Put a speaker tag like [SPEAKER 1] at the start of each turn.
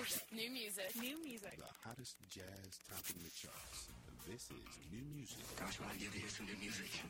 [SPEAKER 1] New music.
[SPEAKER 2] New music.
[SPEAKER 3] The hottest jazz topping the charts. This is New Music.
[SPEAKER 4] Gosh, when I get to hear some new music.